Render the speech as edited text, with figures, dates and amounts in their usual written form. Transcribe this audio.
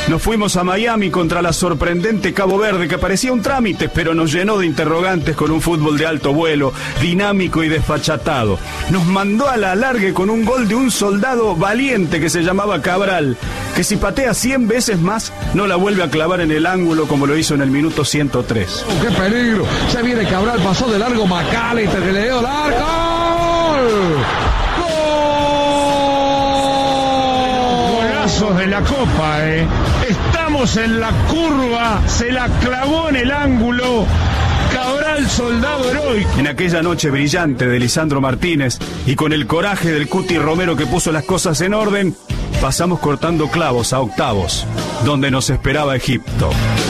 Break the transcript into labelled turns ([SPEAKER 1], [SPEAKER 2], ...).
[SPEAKER 1] Nos fuimos a Miami contra la sorprendente Cabo Verde, que parecía un trámite, pero nos llenó de interrogantes con un fútbol de alto vuelo, dinámico y desfachatado. Nos mandó a la alargue con un gol de un soldado valiente que se llamaba Cabral, que si patea 100 veces más, no la vuelve a clavar en el ángulo como lo hizo en el minuto 103.
[SPEAKER 2] ¡Qué peligro! Ya viene Cabral, pasó de largo McAllister, que le dio largo.
[SPEAKER 3] De la Copa, estamos en la curva, se la clavó en el ángulo Cabral, soldado heroico.
[SPEAKER 1] En aquella noche brillante de Lisandro Martínez y con el coraje del Cuti Romero que puso las cosas en orden, pasamos cortando clavos a octavos, donde nos esperaba Egipto.